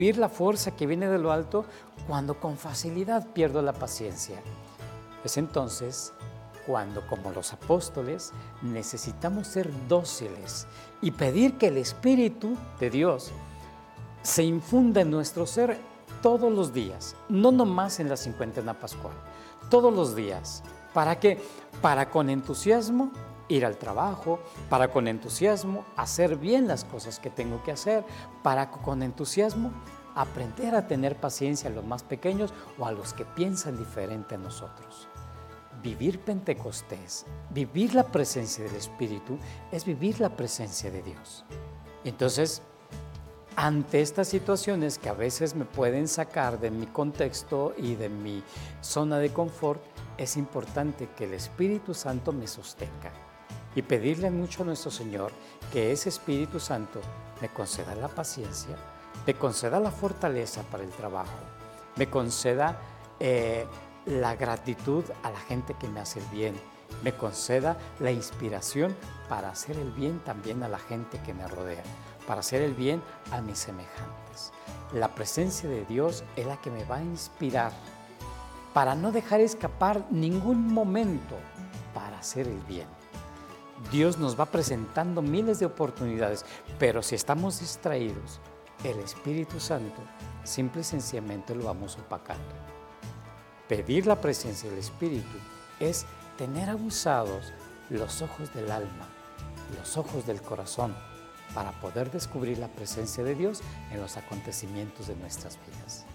Vivir la fuerza que viene de lo alto cuando con facilidad pierdo la paciencia. Es entonces cuando, como los apóstoles, necesitamos ser dóciles y pedir que el Espíritu de Dios se infunda en nuestro ser todos los días, no nomás en la cincuentena pascual, todos los días. ¿Para qué? Para con entusiasmo ir al trabajo, para con entusiasmo hacer bien las cosas que tengo que hacer, para con entusiasmo aprender a tener paciencia a los más pequeños o a los que piensan diferente a nosotros. Vivir Pentecostés, vivir la presencia del Espíritu, es vivir la presencia de Dios. Entonces, ante estas situaciones que a veces me pueden sacar de mi contexto y de mi zona de confort, es importante que el Espíritu Santo me sostenga y pedirle mucho a nuestro Señor que ese Espíritu Santo me conceda la paciencia, me conceda la fortaleza para el trabajo, me conceda la gratitud a la gente que me hace el bien, me conceda la inspiración para hacer el bien también a la gente que me rodea, para hacer el bien a mis semejantes. La presencia de Dios es la que me va a inspirar para no dejar escapar ningún momento para hacer el bien. Dios nos va presentando miles de oportunidades, pero si estamos distraídos, el Espíritu Santo simple y sencillamente lo vamos opacando. Pedir la presencia del Espíritu es tener aguzados los ojos del alma, los ojos del corazón, para poder descubrir la presencia de Dios en los acontecimientos de nuestras vidas.